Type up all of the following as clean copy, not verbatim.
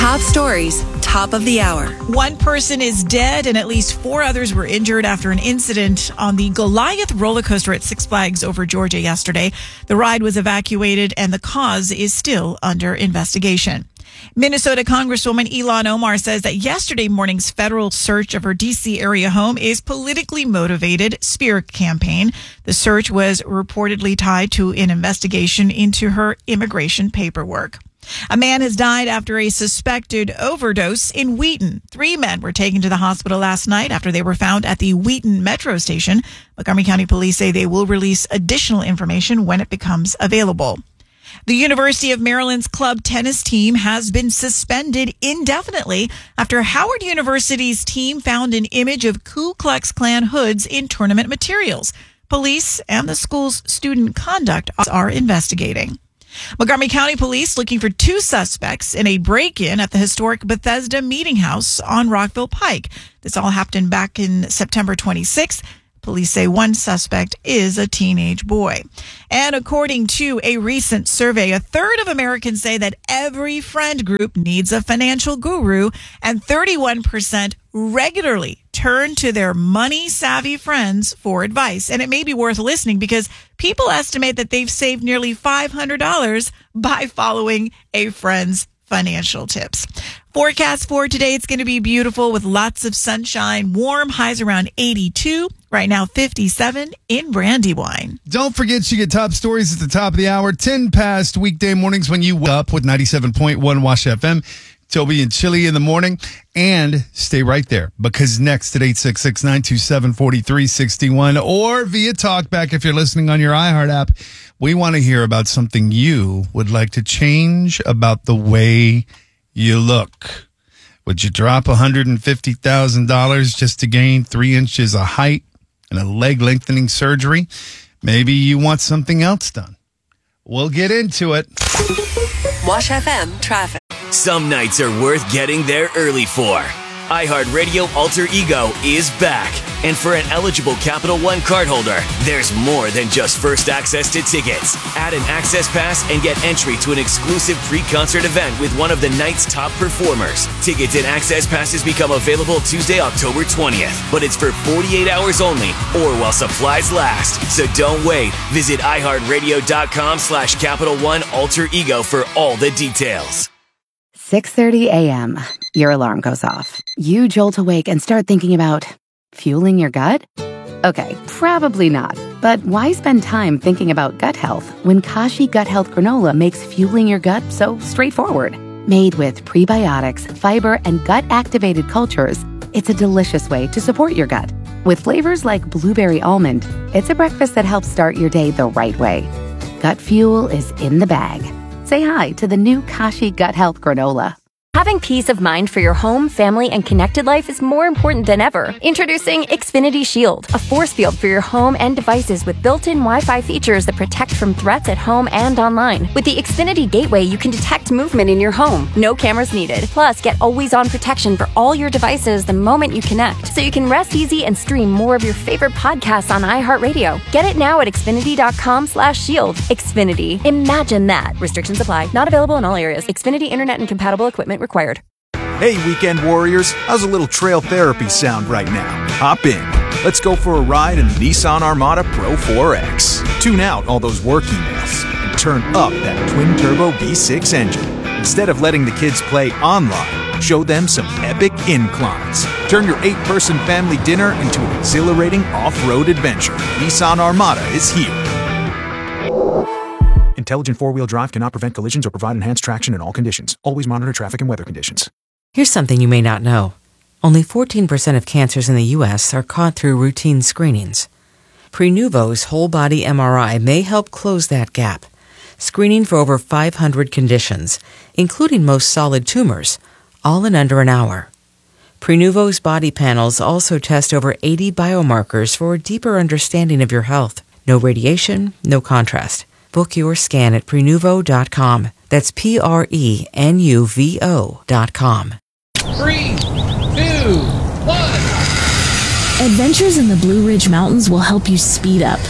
Top stories, top of the hour. One person is dead and at least 4 others were injured after an incident on the Goliath roller coaster at Six Flags over Georgia yesterday. The ride was evacuated and the cause is still under investigation. Minnesota Congresswoman Ilhan Omar says that yesterday morning's federal search of her D.C. area home is politically motivated smear campaign. The search was reportedly tied to an investigation into her immigration paperwork. A man has died after a suspected overdose in Wheaton. 3 men were taken to the hospital last night after they were found at the Wheaton metro station. Montgomery County Police say they will release additional information when it becomes available. The University of Maryland's club tennis team has been suspended indefinitely after Howard University's team found an image of Ku Klux Klan hoods in tournament materials. Police and the school's student conduct are investigating. Montgomery County Police looking for 2 suspects in a break-in at the historic Bethesda Meeting House on Rockville Pike. This all happened back in September 26th. Police say 1 suspect is a teenage boy. And according to a recent survey, 1/3 of Americans say that every friend group needs a financial guru, and 31% regularly turn to their money-savvy friends for advice. And it may be worth listening because people estimate that they've saved nearly $500 by following a friend's financial tips. Forecast for today, it's going to be beautiful with lots of sunshine, warm, highs around 82. Right now, 57 in Brandywine. Don't forget you get top stories at the top of the hour, 10 past weekday mornings when you wake up with 97.1 Wash FM. Toby and Chili in the morning. And stay right there because next at 866-927-4361 or via TalkBack if you're listening on your iHeart app, we want to hear about something you would like to change about the way you look. Would you drop $150,000 just to gain 3 inches of height and a leg lengthening surgery? Maybe you want something else done. We'll get into it. Wash FM traffic. Some nights are worth getting there early for. iHeartRadio Alter Ego is back. And for an eligible Capital One cardholder, there's more than just first access to tickets. Add an access pass and get entry to an exclusive pre-concert event with one of the night's top performers. Tickets and access passes become available Tuesday, October 20th. But it's for 48 hours only or while supplies last. So don't wait. Visit iHeartRadio.com/Capital One Alter Ego for all the details. 6:30 a.m. Your alarm goes off. You jolt awake and start thinking about fueling your gut? Okay, probably not. But why spend time thinking about gut health when Kashi Gut Health Granola makes fueling your gut so straightforward? Made with prebiotics, fiber, and gut-activated cultures, it's a delicious way to support your gut. With flavors like blueberry almond, it's a breakfast that helps start your day the right way. Gut fuel is in the bag. Say hi to the new Kashi Gut Health Granola. Having peace of mind for your home, family, and connected life is more important than ever. Introducing Xfinity Shield, a force field for your home and devices with built-in Wi-Fi features that protect from threats at home and online. With the Xfinity Gateway, you can detect movement in your home. No cameras needed. Plus, get always-on protection for all your devices the moment you connect, so you can rest easy and stream more of your favorite podcasts on iHeartRadio. Get it now at Xfinity.com/shield. Xfinity. Imagine that. Restrictions apply. Not available in all areas. Xfinity Internet and compatible equipment required. Hey, weekend warriors, how's a little trail therapy sound right now? Hop in. Let's go for a ride in the Nissan Armada Pro 4X. Tune out all those work emails and turn up that twin-turbo V6 engine. Instead of letting the kids play online, show them some epic inclines. Turn your 8-person family dinner into an exhilarating off-road adventure. Nissan Armada is here. Intelligent four-wheel drive cannot prevent collisions or provide enhanced traction in all conditions. Always monitor traffic and weather conditions. Here's something you may not know. Only 14% of cancers in the U.S. are caught through routine screenings. Prenuvo's whole-body MRI may help close that gap, screening for over 500 conditions, including most solid tumors, all in under an hour. Prenuvo's body panels also test over 80 biomarkers for a deeper understanding of your health. No radiation, no contrast. Book your scan at Prenuvo.com. That's Prenuvo.com. 3, 2, 1. Adventures in the Blue Ridge Mountains will help you speed up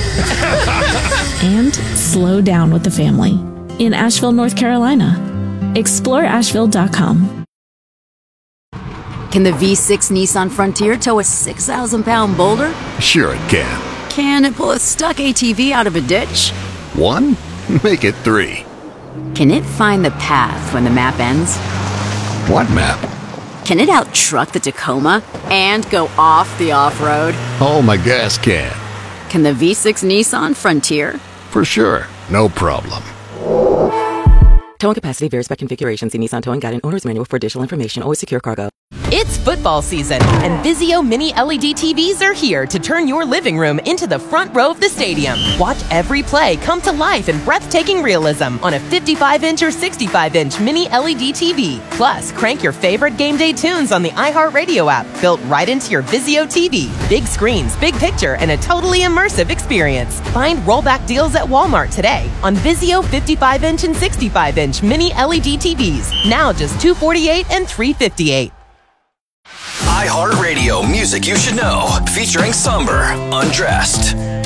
and slow down with the family in Asheville, North Carolina. ExploreAsheville.com. Can the V6 Nissan Frontier tow a 6,000-pound boulder? Sure it can. Can it pull a stuck ATV out of a ditch? 1? Make it 3. Can it find the path when the map ends? What map? Can it out-truck the Tacoma and go off the off-road? Oh, my gas can. Can the V6 Nissan Frontier? For sure. No problem. Towing capacity varies by configuration. See Nissan Towing Guide and Owner's Manual for additional information. Always secure cargo. It's football season, and Vizio Mini LED TVs are here to turn your living room into the front row of the stadium. Watch every play come to life in breathtaking realism on a 55-inch or 65-inch Mini LED TV. Plus, crank your favorite game day tunes on the iHeartRadio app, built right into your Vizio TV. Big screens, big picture, and a totally immersive experience. Find rollback deals at Walmart today on Vizio 55-inch and 65-inch Mini LED TVs. Now just $248 and $358. iHeartRadio music you should know, featuring Somber, Undressed.